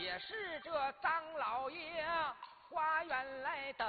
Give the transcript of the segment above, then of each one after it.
也是这张老爷花园来等，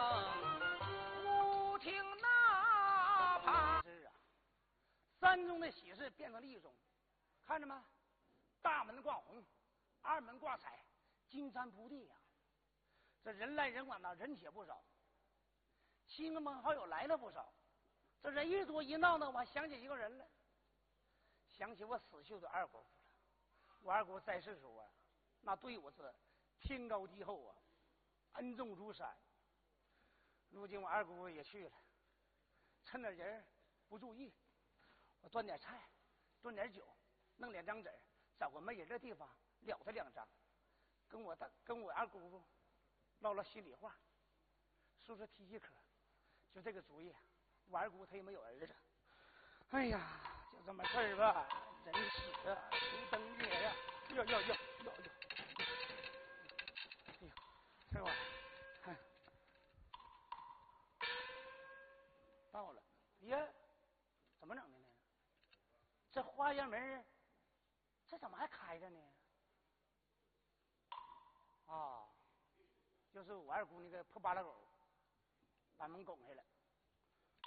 忽听那旁是啊，三中的喜事变成了一中，看着吗？大门挂红，二门挂彩，金山铺地呀、这人来人往的，人铁不少，亲朋好友来了不少。这人一多一闹呢，我还想起一个人来，想起我死去的二姑父了。我二姑在世时候啊，那对我是天高地厚啊，恩重如山。如今我二姑也去了，趁着人不注意，我端点菜，炖点酒，弄两张纸，找个没人的地方了他两张，跟我二姑父唠唠心里话，说说提气嗑。就这个主意，我二姑她也没有儿子。哎呀，就这么事儿吧，人死啊，如灯灭呀！哟！哎呀，这玩意儿，看到了，呀，怎么整的呢？这花园门，这怎么还开着呢？啊，就是我二姑那个破八拉狗把门拱开了。